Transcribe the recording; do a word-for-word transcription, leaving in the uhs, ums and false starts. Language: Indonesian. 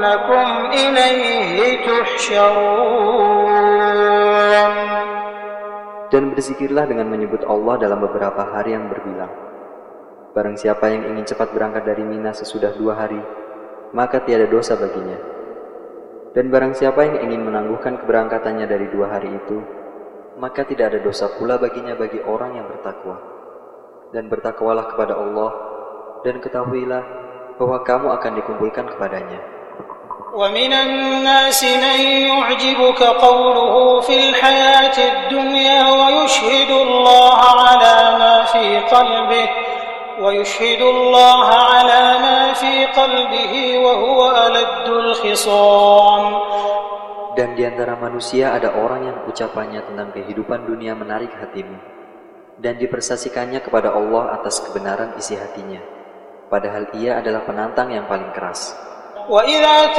لكم إليه تحشرون. Dan berzikirlah dengan menyebut Allah dalam beberapa hari yang berbilang. Barang siapa yang ingin cepat berangkat dari Mina sesudah dua hari, maka tiada dosa baginya. Dan barang siapa yang ingin menangguhkan keberangkatannya dari dua hari itu, maka tidak ada dosa pula baginya bagi orang yang bertakwa. Dan bertakwalah kepada Allah, dan ketahuilah bahwa kamu akan dikumpulkan kepadanya. وَمِنَ النَّاسِ مَن يُعْجِبُكَ قَوْلُهُ فِي الْحَيَاةِ الدُّنْيَا وَيُشْهِدُ اللَّهَ عَلَى مَا فِي قَلْبِهِ وَيُشْهِدُ اللَّهَ عَلَى مَا فِي قَلْبِهِ وَهُوَ أَلَدُّ الْخِصَامِ. Dan di antara manusia ada orang yang ucapannya tentang kehidupan dunia menarik hatimu, dan dipersaksikannya kepada Allah atas kebenaran isi hatinya, padahal ia adalah penantang yang paling keras. وَإِذَا